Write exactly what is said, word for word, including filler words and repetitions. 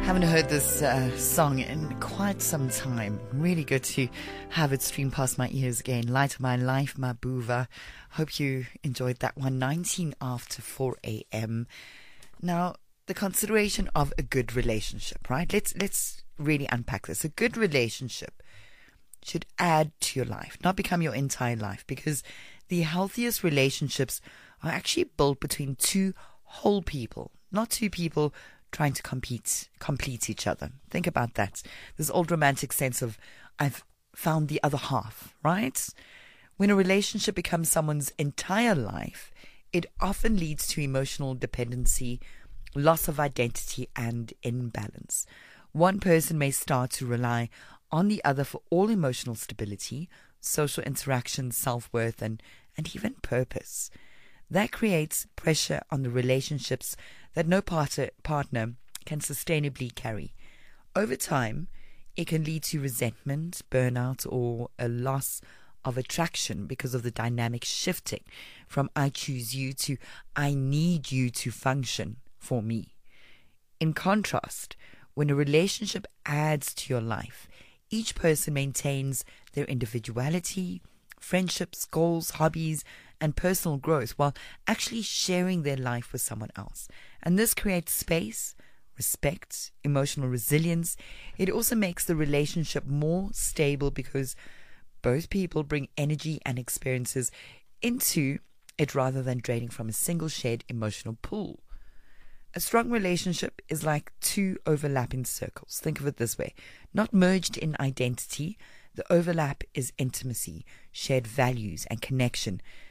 Haven't heard this uh, song in quite some time. Really good to have it stream past my ears again. Light of My Life, Mabuva. Hope you enjoyed that one. nineteen after four a.m. Now, the consideration of a good relationship, right? Let's let's really unpack this. A good relationship should add to your life, not become your entire life, because the healthiest relationships are actually built between two whole people, not two people trying to compete, complete each other. Think about that. This old romantic sense of, I've found the other half, right? When a relationship becomes someone's entire life, it often leads to emotional dependency, loss of identity, and imbalance. One person may start to rely on the other for all emotional stability, social interaction, self-worth, and, and even purpose. That creates pressure on the relationships that no partner, partner can sustainably carry. Over time, it can lead to resentment, burnout, or a loss of attraction because of the dynamic shifting from I choose you to I need you to function for me. In contrast, when a relationship adds to your life, each person maintains their individuality, friendships, goals, hobbies, and personal growth while actually sharing their life with someone else. And this creates space, respect, emotional resilience. It also makes the relationship more stable because both people bring energy and experiences into it rather than draining from a single shared emotional pool. A strong relationship is like two overlapping circles. Think of it this way. Not merged in identity, the overlap is intimacy, shared values, and connection.